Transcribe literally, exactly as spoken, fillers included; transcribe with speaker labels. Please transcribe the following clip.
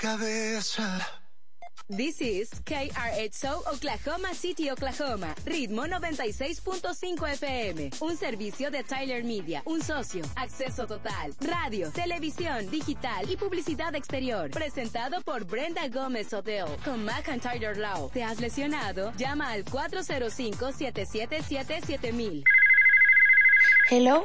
Speaker 1: cabeza.
Speaker 2: This is K R X O Oklahoma City, Oklahoma. Ritmo noventa y seis punto cinco F M. Un servicio de Tyler Media. Un socio. Acceso total. Radio, televisión, digital y publicidad exterior. Presentado por Brenda Gómez Hotel. Con McIntyre Law. ¿Te has lesionado? Llama al cuatro cero cinco, siete siete siete, siete mil.
Speaker 3: Hello.